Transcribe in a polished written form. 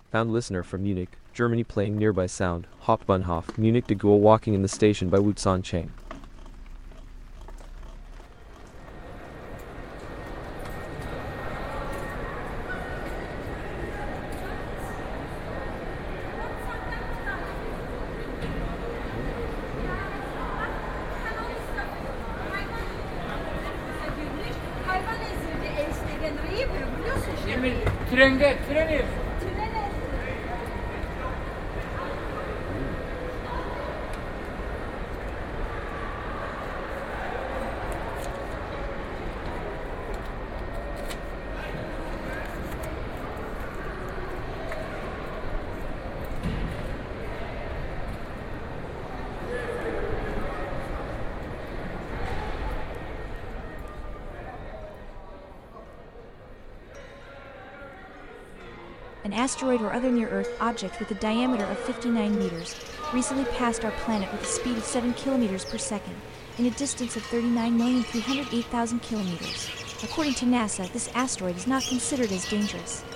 Found listener from Munich, Germany playing nearby sound, Hauptbahnhof, Munich to go walking in the station by Wutsan Cheng. Treni. An asteroid or other near-Earth object with a diameter of 59 meters recently passed our planet with a speed of 7 kilometers per second in a distance of 39,308,000 kilometers. According to NASA, this asteroid is not considered as dangerous.